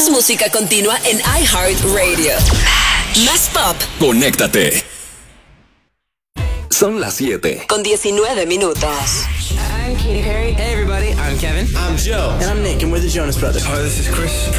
Más música continua en iHeartRadio. Más pop. Conéctate. Son las 7. Con 19 minutos. I'm Katy Perry. Hey everybody, I'm Kevin. I'm Joe. And I'm Nick, and we're the Jonas Brothers. Hi, this is Chris.